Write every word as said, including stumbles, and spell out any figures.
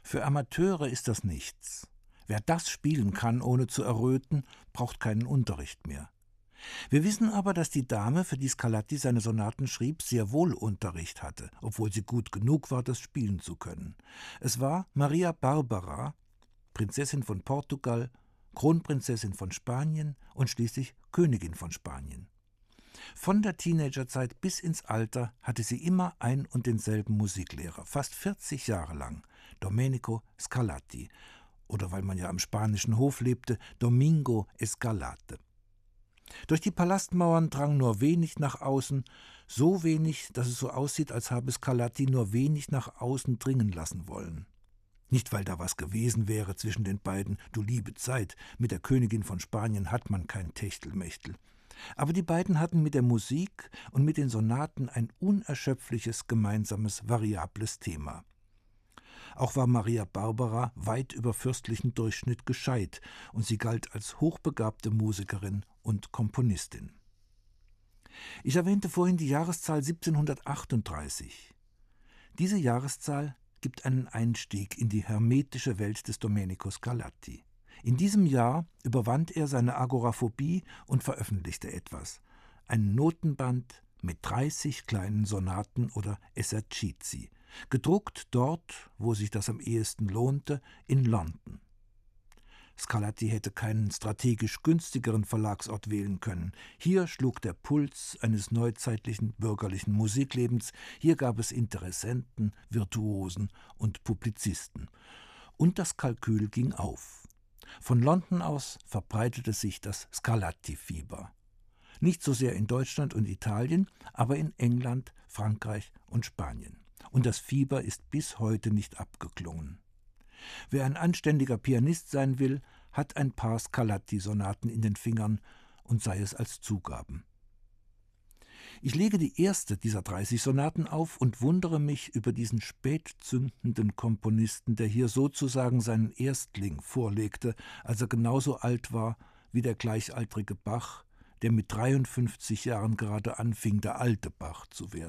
Für Amateure ist das nichts. Wer das spielen kann, ohne zu erröten, braucht keinen Unterricht mehr. Wir wissen aber, dass die Dame, für die Scarlatti seine Sonaten schrieb, sehr wohl Unterricht hatte, obwohl sie gut genug war, das spielen zu können. Es war Maria Barbara, Prinzessin von Portugal, Kronprinzessin von Spanien und schließlich Königin von Spanien. Von der Teenagerzeit bis ins Alter hatte sie immer ein und denselben Musiklehrer, fast vierzig Jahre lang, Domenico Scarlatti, oder weil man ja am spanischen Hof lebte, Domingo Escalante. Durch die Palastmauern drang nur wenig nach außen, so wenig, dass es so aussieht, als habe Scarlatti nur wenig nach außen dringen lassen wollen. Nicht, weil da was gewesen wäre zwischen den beiden, du liebe Zeit, mit der Königin von Spanien hat man kein Techtelmechtel. Aber die beiden hatten mit der Musik und mit den Sonaten ein unerschöpfliches, gemeinsames, variables Thema. Auch war Maria Barbara weit über fürstlichen Durchschnitt gescheit und sie galt als hochbegabte Musikerin und Komponistin. Ich erwähnte vorhin die Jahreszahl siebzehnhundertachtunddreißig. Diese Jahreszahl gibt einen Einstieg in die hermetische Welt des Domenico Scarlatti. In diesem Jahr überwand er seine Agoraphobie und veröffentlichte etwas, einen Notenband mit dreißig kleinen Sonaten oder Esercizi, gedruckt dort, wo sich das am ehesten lohnte, in London. Scarlatti hätte keinen strategisch günstigeren Verlagsort wählen können. Hier schlug der Puls eines neuzeitlichen bürgerlichen Musiklebens, hier gab es Interessenten, Virtuosen und Publizisten. Und das Kalkül ging auf. Von London aus verbreitete sich das Scarlatti-Fieber. Nicht so sehr in Deutschland und Italien, aber in England, Frankreich und Spanien. Und das Fieber ist bis heute nicht abgeklungen. Wer ein anständiger Pianist sein will, hat ein paar Scarlatti-Sonaten in den Fingern und sei es als Zugaben. Ich lege die erste dieser dreißig Sonaten auf und wundere mich über diesen spätzündenden Komponisten, der hier sozusagen seinen Erstling vorlegte, als er genauso alt war wie der gleichaltrige Bach, der mit dreiundfünfzig Jahren gerade anfing, der alte Bach zu werden.